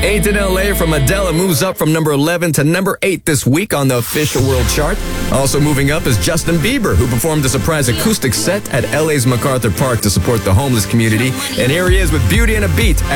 Ain't in LA from Adele moves up from number 11 to number 8 this week on the official world chart. Also moving up is Justin Bieber, who performed a surprise acoustic set at LA's MacArthur Park to support the homeless community. And here he is with Beauty and a Beat.